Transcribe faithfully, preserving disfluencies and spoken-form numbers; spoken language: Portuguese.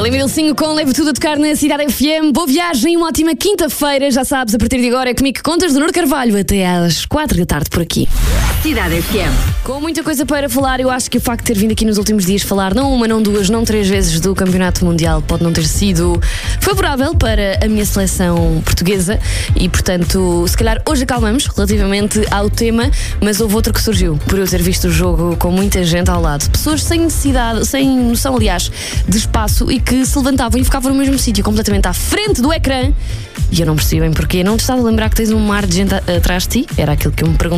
Limilcinho com Leve Tudo a tocar na Cidade F M. Boa viagem, uma ótima quinta-feira. Já sabes, a partir de agora é comigo que contas do Nuno Carvalho até às quatro da tarde por aqui. Cidade F M. Com muita coisa para falar, eu acho que o facto de ter vindo aqui nos últimos dias falar não uma, não duas, não três vezes do Campeonato Mundial pode não ter sido favorável para a minha seleção portuguesa e, portanto, se calhar hoje acalmamos relativamente ao tema, mas houve outro que surgiu por eu ter visto o jogo com muita gente ao lado. Pessoas sem necessidade, sem noção, aliás, de espaço e que se levantavam e ficavam no mesmo sítio, completamente à frente do ecrã. E eu não percebi bem porquê. Não te estás a lembrar que tens um mar de gente a- atrás de ti? Era aquilo que eu me perguntava.